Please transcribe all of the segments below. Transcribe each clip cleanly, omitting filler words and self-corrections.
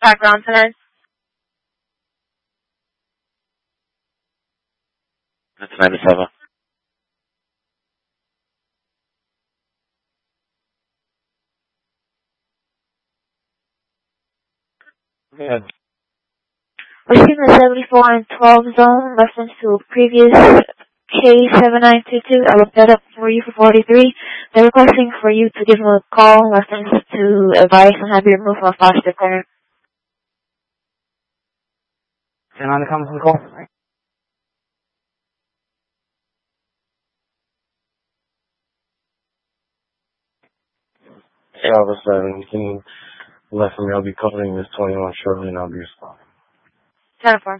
Background tonight. That's 97. Yeah. Receiving the 74 and 12 zone, reference to a previous K7922. I looked that up for you for 43. They're requesting for you to give them a call, reference to advice on how to be removed from a foster parent. And on the conference call? Alpha 7, can you let me? I'll be calling this 21 shortly and I'll be responding. 10-4.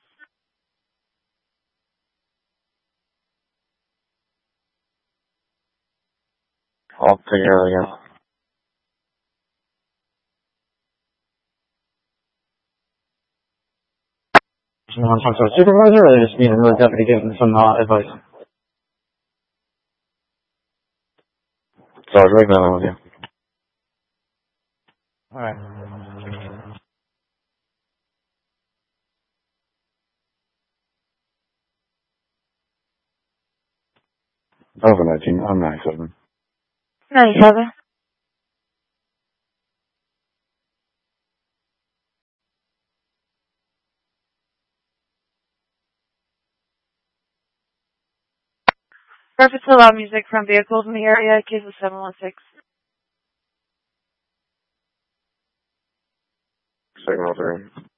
I'll take it early again. You want to talk to a supervisor, or they just need another deputy giving some advice? So I was right now with you. Alright. Over 19, I'm 97. 97. Perfect to allow music from vehicles in the area, case of 716. Signal 3.